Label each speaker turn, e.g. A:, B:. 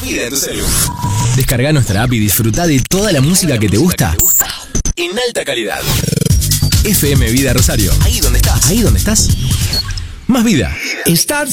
A: vida en tu celular. Descarga nuestra app y disfruta de toda la música que te gusta en alta calidad. FM Vida Rosario. Ahí donde estás. Más vida.
B: Start